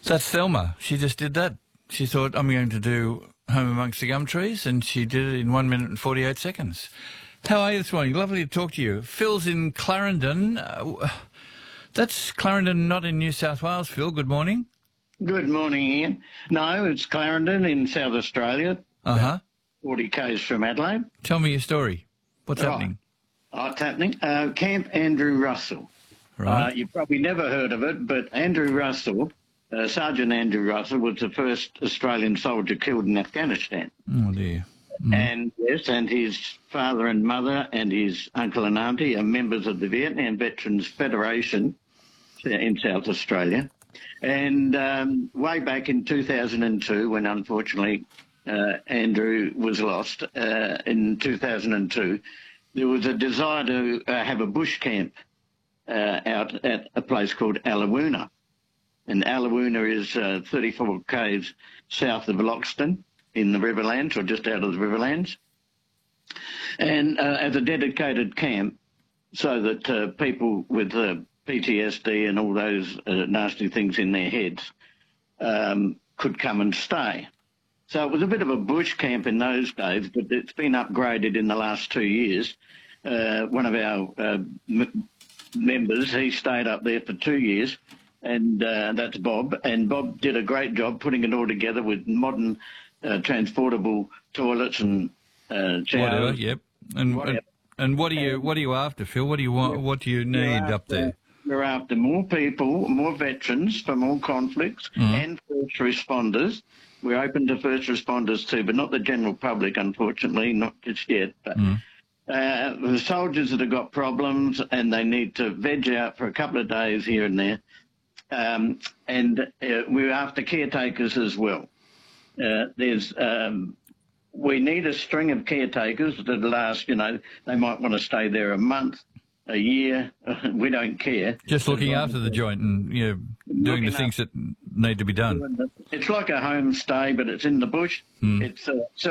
That's Thelma. She just did that. She thought, I'm going to do Home Amongst the Gum Trees, and she did it in 1 minute and 48 seconds. How are you this morning? Lovely to talk to you. Phil's in Clarendon. That's Clarendon, not in New South Wales. Phil, good morning. Good morning, Ian. No, it's Clarendon in South Australia. 40 k's from Adelaide. Tell me your story. What's happening? What's happening? Camp Andrew Russell. Right. You've probably never heard of it, but Andrew Russell, Sergeant Andrew Russell, was the first Australian soldier killed in Afghanistan. Oh, dear. And yes, and his father and mother and his uncle and auntie are members of the Vietnam Veterans Federation in South Australia. And way back in 2002, when unfortunately Andrew was lost in 2002, there was a desire to have a bush camp out at a place called Allawoona. And Allawoona is 34 k's south of Loxton in the Riverlands, or just out of the Riverlands. And as a dedicated camp so that people with PTSD and all those nasty things in their heads could come and stay. So it was a bit of a bush camp in those days, but it's been upgraded in the last 2 years. One of our members, he stayed up there for 2 years, and that's Bob. And Bob did a great job putting it all together with modern transportable toilets and showers. Whatever, yep. And what are you after, Phil? What do you want? What do you need up there? We're after more people, more veterans from all conflicts, and first responders. We're open to first responders too, but not the general public, unfortunately, not just yet. But the soldiers that have got problems and they need to veg out for a couple of days here and there. And we're after caretakers as well. We need a string of caretakers that last, they might want to stay there a month, a year. We don't care. Just looking after the joint and doing the things that need to be done. It's like a homestay, but it's in the bush. It's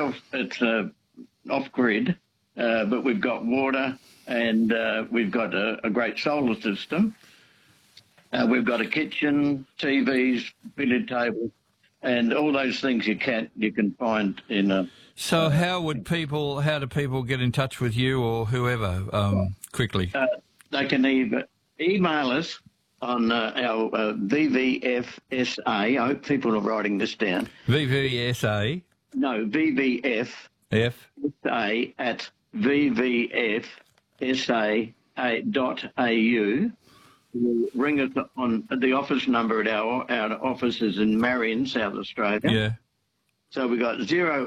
off grid, but we've got water and we've got a great solar system. We've got a kitchen, TVs, billiard table, and all those things you can find in a. So how do people get in touch with you or whoever quickly? They can either email us on our VVFSA. I hope people are writing this down. VVSA? No, VVF. F? SA at vvfsa.au. Ring us on the office number at our office is in Marion, South Australia. Yeah. So we got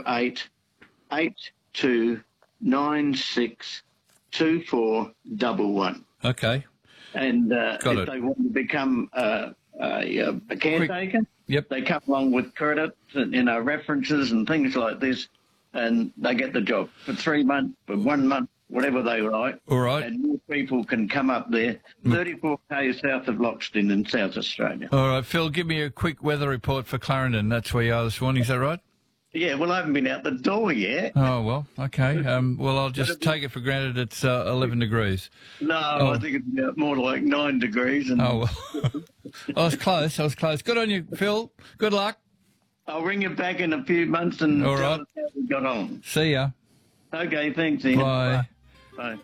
0882962411. Okay. And if they want to become a caretaker, they come along with credits and references and things like this, and they get the job for 3 months, for 1 month, whatever they like. All right. And more people can come up there, 34 k's south of Loxton in South Australia. All right, Phil, give me a quick weather report for Clarendon. That's where you are this morning, is that right? Yeah, well, I haven't been out the door yet. Oh, well, okay. Well, I'll just take it for granted it's 11 degrees. No, I think it's more like 9 degrees. And oh, well. I was close. Good on you, Phil. Good luck. I'll ring you back in a few months and tell us how we got on. See ya. Okay, thanks, Ian. Bye. Bye.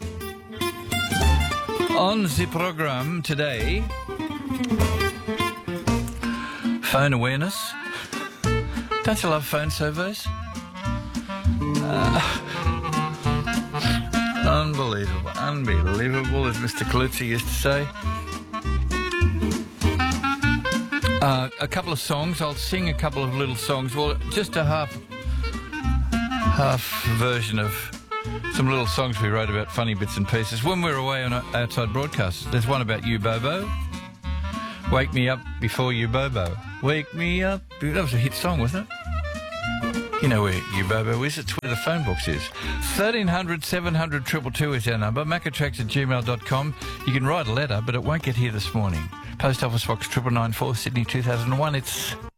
On the program today, phone awareness. Don't you love phone surveys? Unbelievable, as Mr. Colucci used to say. A couple of songs. I'll sing a couple of little songs. Well, just a half version of some little songs we wrote about funny bits and pieces when we were away on outside broadcasts. There's one about you, Bobo. Wake me up before you, Bobo. Wake me up. That was a hit song, wasn't it? You know where you, Bobo is. It's where the phone box is. 1300 700 222 is our number. macatracks@gmail.com. You can write a letter, but it won't get here this morning. Post Office Box 9994, Sydney 2001. It's